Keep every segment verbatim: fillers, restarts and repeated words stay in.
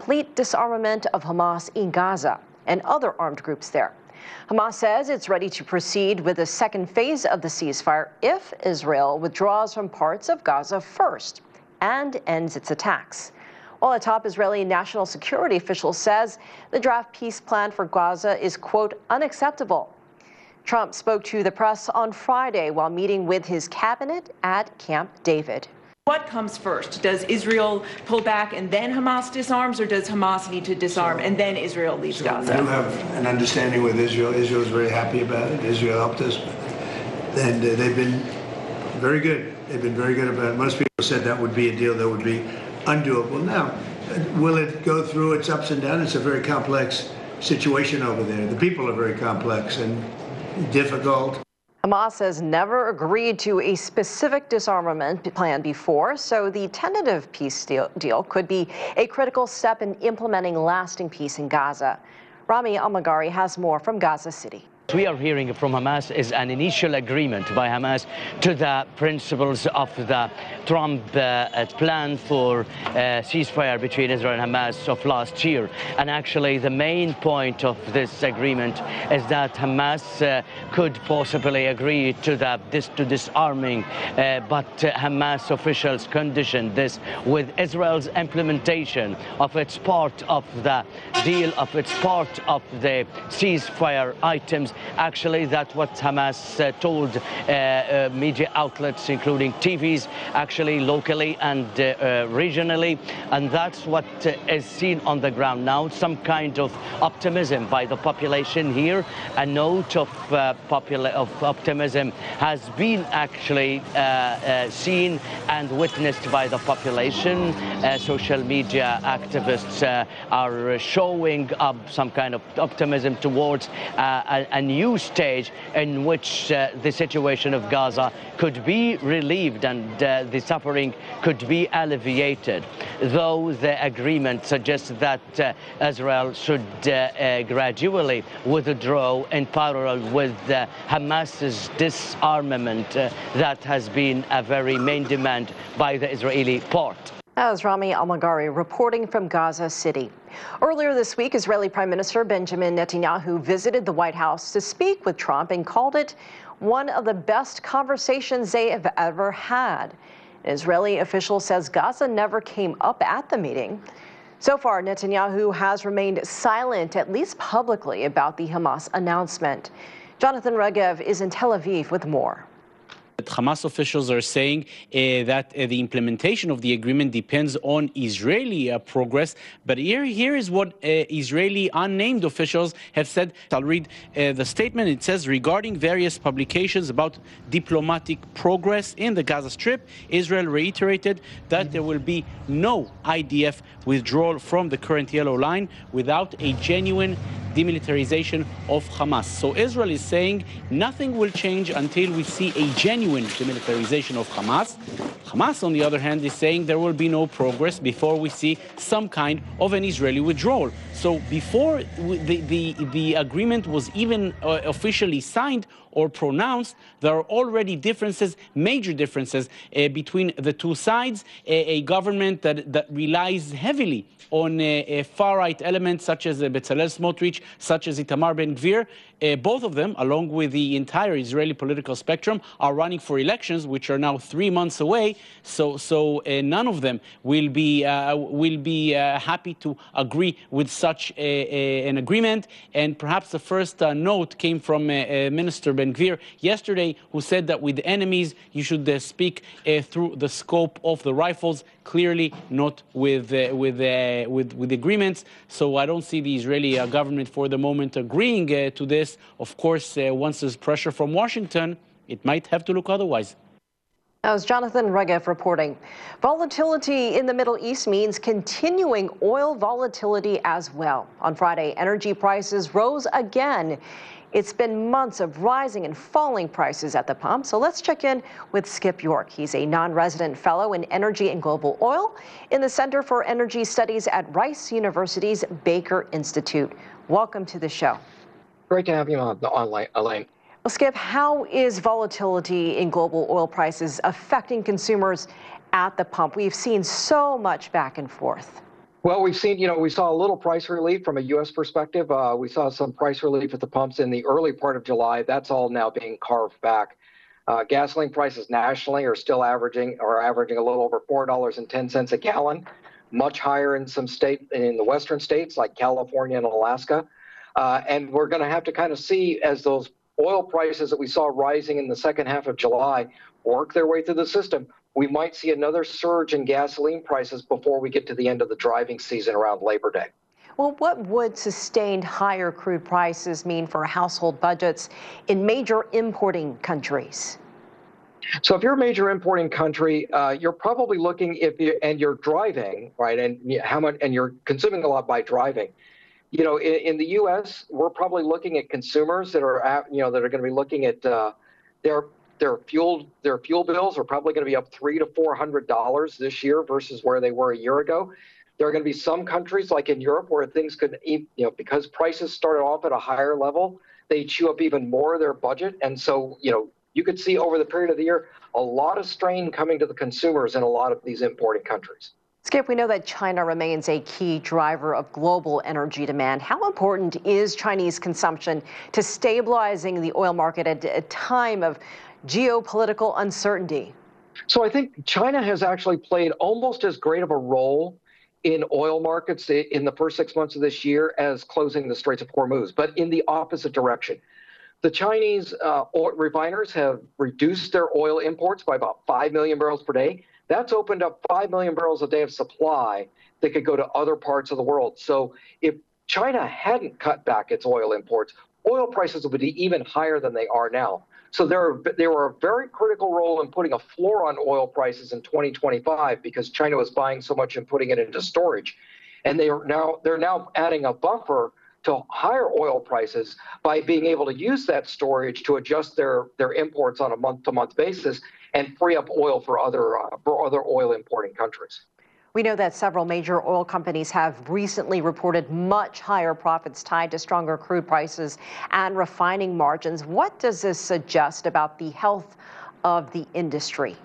complete disarmament of Hamas in Gaza and other armed groups there. Hamas says it's ready to proceed with the second phase of the ceasefire if Israel withdraws from parts of Gaza first and ends its attacks. While a top Israeli national security official says the draft peace plan for Gaza is, quote, unacceptable. Trump spoke to the press on Friday while meeting with his cabinet at Camp David. What comes first? Does Israel pull back and then Hamas disarms, or does Hamas need to disarm so, and then Israel leaves so Gaza? We do have an understanding with Israel. Israel is very happy about it. Israel helped us, and uh, they've been very good. They've been very good about it. Most people said that would be a deal that would be undoable. Now, will it go through its ups and downs? It's a very complex situation over there. The people are very complex and difficult. Hamas has never agreed to a specific disarmament plan before, so the tentative peace deal, deal could be a critical step in implementing lasting peace in Gaza. Rami Al-Magari has more from Gaza City. What we are hearing from Hamas is an initial agreement by Hamas to the principles of the Trump uh, plan for uh, ceasefire between Israel and Hamas of last year. And actually the main point of this agreement is that Hamas uh, could possibly agree to, the, this, to disarming, uh, but uh, Hamas officials conditioned this with Israel's implementation of its part of the deal, of its part of the ceasefire items. Actually, that's what Hamas uh, told uh, uh, media outlets, including T Vs, actually locally and uh, uh, regionally. And that's what uh, is seen on the ground now, some kind of optimism by the population here. A note of, uh, popula of optimism has been actually uh, uh, seen and witnessed by the population. Uh, social media activists uh, are showing up some kind of optimism towards uh, a, a new stage in which uh, the situation of Gaza could be relieved and uh, the suffering could be alleviated, though the agreement suggests that uh, Israel should uh, uh, gradually withdraw in parallel with uh, Hamas's disarmament. Uh, that has been a very main demand by the Israeli part. That was Rami Al-Magari reporting from Gaza City. Earlier this week, Israeli Prime Minister Benjamin Netanyahu visited the White House to speak with Trump and called it one of the best conversations they have ever had. An Israeli official says Gaza never came up at the meeting. So far, Netanyahu has remained silent, at least publicly, about the Hamas announcement. Jonathan Regev is in Tel Aviv with more. Hamas officials are saying uh, that uh, the implementation of the agreement depends on Israeli uh, progress. But here, here is what uh, Israeli unnamed officials have said. I'll read uh, the statement. It says, regarding various publications about diplomatic progress in the Gaza Strip, Israel reiterated that there will be no I D F withdrawal from the current yellow line without a genuine demilitarization of Hamas. So Israel is saying nothing will change until we see a genuine demilitarization of Hamas. Hamas, on the other hand, is saying there will be no progress before we see some kind of an Israeli withdrawal. So before the, the, the agreement was even uh, officially signed or pronounced, there are already differences, major differences uh, between the two sides. A, a government that, that relies heavily on uh, far-right elements such as uh, Bezalel Smotrich, such as Itamar Ben-Gvir. Uh, both of them, along with the entire Israeli political spectrum, are running for elections, which are now three months away. So, so uh, none of them will be uh, will be uh, happy to agree with such a, a, an agreement. And perhaps the first uh, note came from uh, uh, Minister Ben-Gvir yesterday, who said that with enemies you should uh, speak uh, through the scope of the rifles, clearly not with uh, with, uh, with with agreements. So I don't see the Israeli uh, government for the moment agreeing uh, to this. Of course, uh, once there's pressure from Washington, it might have to look otherwise. That was Jonathan Regev reporting. Volatility in the Middle East means continuing oil volatility as well. On Friday, energy prices rose again. It's been months of rising and falling prices at the pump. So let's check in with Skip York. He's a non-resident fellow in energy and global oil in the Center for Energy Studies at Rice University's Baker Institute. Welcome to the show. Great to have you on the online, Elaine. Well, Skip, how is volatility in global oil prices affecting consumers at the pump? We've seen so much back and forth. Well, we've seen, you know, we saw a little price relief from a U S perspective. Uh, we saw some price relief at the pumps in the early part of July. That's all now being carved back. Uh, gasoline prices nationally are still averaging or averaging a little over four dollars and ten cents a gallon, much higher in some state in the western states like California and Alaska. Uh, and we're going to have to kind of see as those oil prices that we saw rising in the second half of July work their way through the system. We might see another surge in gasoline prices before we get to the end of the driving season around Labor Day. Well, what would sustained higher crude prices mean for household budgets in major importing countries? So if you're a major importing country, uh, you're probably looking if you and you're driving, right, and how much and you're consuming a lot by driving. You know, in, in the U S, we're probably looking at consumers that are, at, you know, that are going to be looking at uh, their their fuel their fuel bills are probably going to be up three to four hundred dollars this year versus where they were a year ago. There are going to be some countries like in Europe where things could, you know, because prices started off at a higher level, they chew up even more of their budget, and so you know. You could see over the period of the year a lot of strain coming to the consumers in a lot of these importing countries. Skip, we know that China remains a key driver of global energy demand. How important is Chinese consumption to stabilizing the oil market at a time of geopolitical uncertainty? So I think China has actually played almost as great of a role in oil markets in the first six months of this year as closing the Straits of Hormuz, but in the opposite direction. The Chinese uh, oil refiners have reduced their oil imports by about five million barrels per day. That's opened up five million barrels a day of supply that could go to other parts of the world. So if China hadn't cut back its oil imports, oil prices would be even higher than they are now. So they're, they were a very critical role in putting a floor on oil prices in twenty twenty-five because China was buying so much and putting it into storage. And they are now, they're now adding a buffer to higher oil prices by being able to use that storage to adjust their, their imports on a month-to-month basis and free up oil for other, uh, for other oil importing countries. We know that several major oil companies have recently reported much higher profits tied to stronger crude prices and refining margins. What does this suggest about the health of the industry?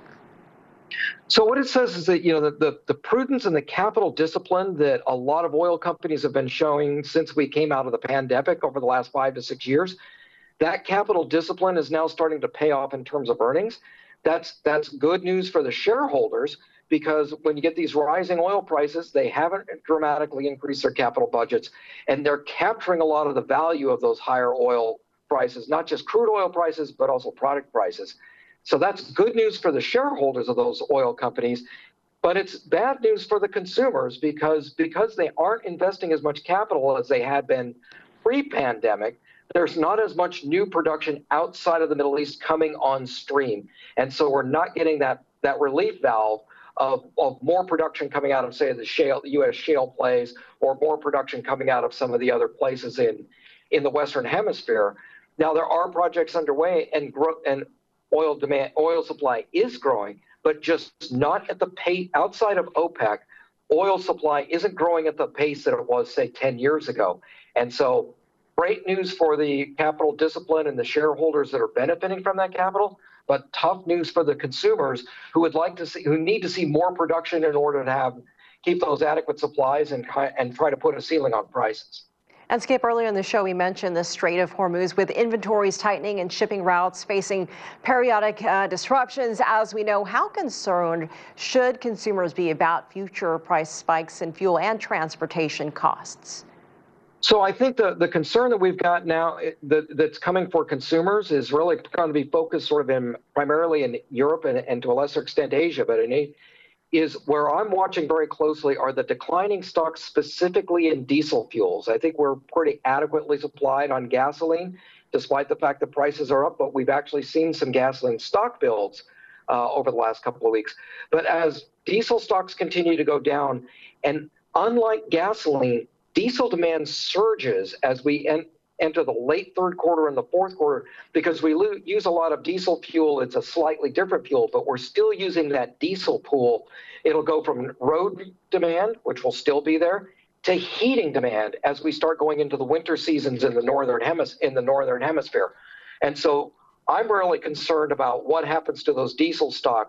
So what it says is that, you know, the, the, the prudence and the capital discipline that a lot of oil companies have been showing since we came out of the pandemic over the last five to six years, that capital discipline is now starting to pay off in terms of earnings. That's, that's good news for the shareholders because when you get these rising oil prices, they haven't dramatically increased their capital budgets, and they're capturing a lot of the value of those higher oil prices, not just crude oil prices, but also product prices. So that's good news for the shareholders of those oil companies, but it's bad news for the consumers because, because they aren't investing as much capital as they had been pre-pandemic. There's not as much new production outside of the Middle East coming on stream. And so we're not getting that, that relief valve of, of more production coming out of, say, the shale, the U S shale plays, or more production coming out of some of the other places in, in the Western Hemisphere. Now, there are projects underway, and growth and oil demand, oil supply is growing, but just not at the pace outside of OPEC. Oil supply isn't growing at the pace that it was, say, ten years ago. And so great news for the capital discipline and the shareholders that are benefiting from that capital, but tough news for the consumers who would like to see, who need to see more production in order to have, keep those adequate supplies and, and try to put a ceiling on prices. And Skip, earlier in the show, we mentioned the Strait of Hormuz with inventories tightening and shipping routes facing periodic uh, disruptions. As we know, how concerned should consumers be about future price spikes in fuel and transportation costs? So I think the, the concern that we've got now that, that's coming for consumers is really going to be focused sort of in primarily in Europe and, and to a lesser extent Asia, but in is where I'm watching very closely are the declining stocks specifically in diesel fuels. I think we're pretty adequately supplied on gasoline, despite the fact that prices are up, but we've actually seen some gasoline stock builds uh, over the last couple of weeks. But as diesel stocks continue to go down, and unlike gasoline, diesel demand surges as we en enter the late third quarter and the fourth quarter, because we use a lot of diesel fuel. It's a slightly different fuel, but we're still using that diesel pool. It'll go from road demand, which will still be there, to heating demand as we start going into the winter seasons in the northern hemis in the northern hemisphere. And so I'm really concerned about what happens to those diesel stocks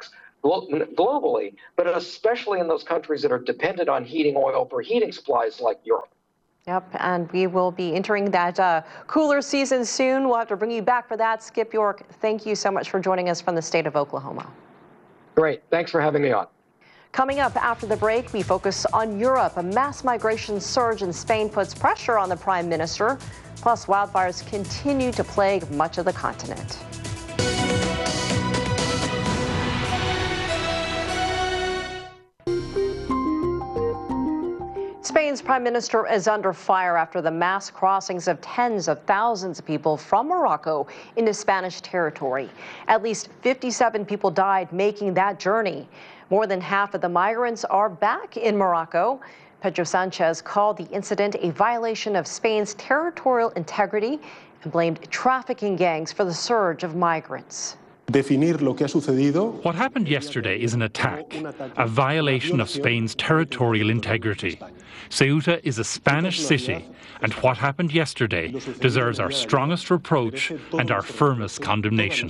globally, but especially in those countries that are dependent on heating oil for heating supplies like Europe. Yep, and we will be entering that uh, cooler season soon. We'll have to bring you back for that. Skip York, thank you so much for joining us from the state of Oklahoma. Great. Thanks for having me on. Coming up after the break, we focus on Europe. A mass migration surge in Spain puts pressure on the prime minister. Plus, wildfires continue to plague much of the continent. Spain's prime minister is under fire after the mass crossings of tens of thousands of people from Morocco into Spanish territory. At least fifty-seven people died making that journey. More than half of the migrants are back in Morocco. Pedro Sanchez called the incident a violation of Spain's territorial integrity and blamed trafficking gangs for the surge of migrants. What happened yesterday is an attack, a violation of Spain's territorial integrity. Ceuta is a Spanish city, and what happened yesterday deserves our strongest reproach and our firmest condemnation.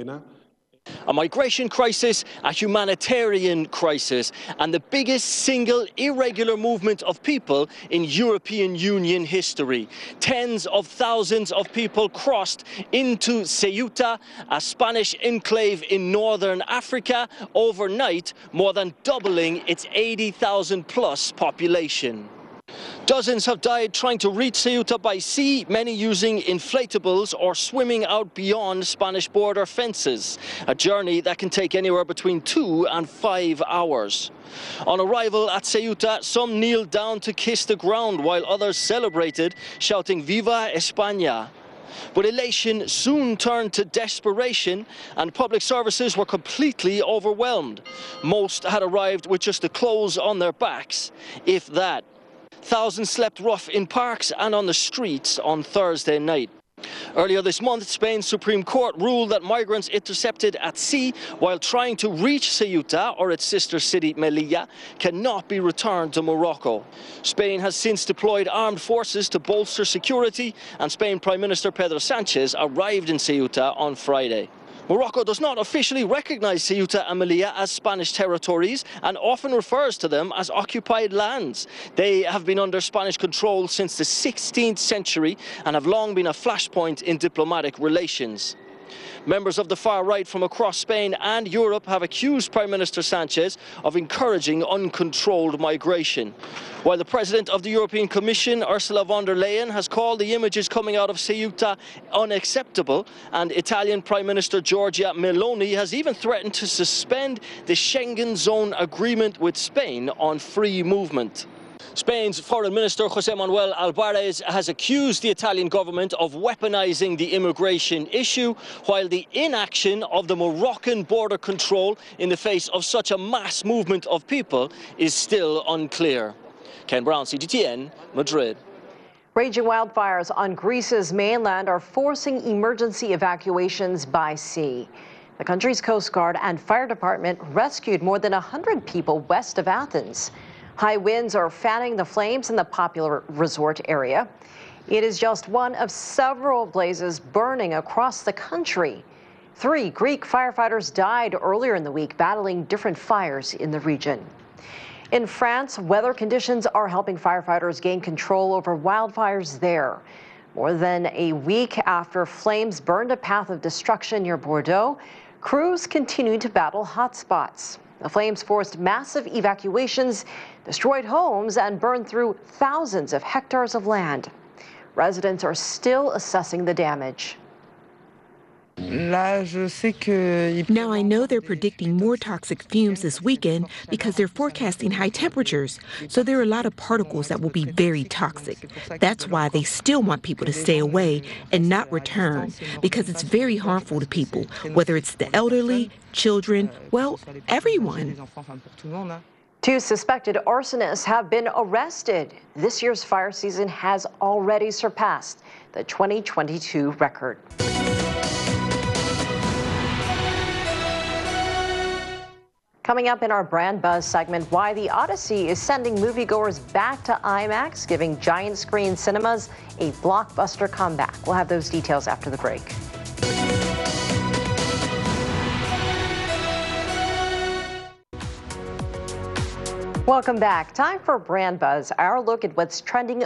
A migration crisis, a humanitarian crisis, and the biggest single irregular movement of people in European Union history. Tens of thousands of people crossed into Ceuta, a Spanish enclave in northern Africa, overnight, more than doubling its eighty thousand plus population. Dozens have died trying to reach Ceuta by sea, many using inflatables or swimming out beyond Spanish border fences, a journey that can take anywhere between two and five hours. On arrival at Ceuta, some kneeled down to kiss the ground while others celebrated, shouting "Viva España!" But elation soon turned to desperation, and public services were completely overwhelmed. Most had arrived with just the clothes on their backs, if that. Thousands slept rough in parks and on the streets on Thursday night. Earlier this month, Spain's Supreme Court ruled that migrants intercepted at sea while trying to reach Ceuta or its sister city Melilla cannot be returned to Morocco. Spain has since deployed armed forces to bolster security, and Spain Prime Minister Pedro Sanchez arrived in Ceuta on Friday. Morocco does not officially recognize Ceuta and Melilla as Spanish territories and often refers to them as occupied lands. They have been under Spanish control since the sixteenth century and have long been a flashpoint in diplomatic relations. Members of the far right from across Spain and Europe have accused Prime Minister Sanchez of encouraging uncontrolled migration. While the President of the European Commission, Ursula von der Leyen, has called the images coming out of Ceuta unacceptable, and Italian Prime Minister Giorgia Meloni has even threatened to suspend the Schengen Zone agreement with Spain on free movement. Spain's Foreign Minister José Manuel Álvarez has accused the Italian government of weaponizing the immigration issue, while the inaction of the Moroccan border control in the face of such a mass movement of people is still unclear. Ken Brown, C G T N, Madrid. Raging wildfires on Greece's mainland are forcing emergency evacuations by sea. The country's Coast Guard and fire department rescued more than one hundred people west of Athens. High winds are fanning the flames in the popular resort area. It is just one of several blazes burning across the country. Three Greek firefighters died earlier in the week battling different fires in the region. In France, weather conditions are helping firefighters gain control over wildfires there. More than a week after flames burned a path of destruction near Bordeaux, crews continue to battle hotspots. The flames forced massive evacuations, destroyed homes, and burned through thousands of hectares of land. Residents are still assessing the damage. Now I know they're predicting more toxic fumes this weekend because they're forecasting high temperatures. So there are a lot of particles that will be very toxic. That's why they still want people to stay away and not return, because it's very harmful to people, whether it's the elderly, children, well, everyone. Two suspected arsonists have been arrested. This year's fire season has already surpassed the twenty twenty-two record. Coming up in our Brand Buzz segment, why the Odyssey is sending moviegoers back to IMAX, giving giant screen cinemas a blockbuster comeback. We'll have those details after the break. Welcome back. Time for Brand Buzz, our look at what's trending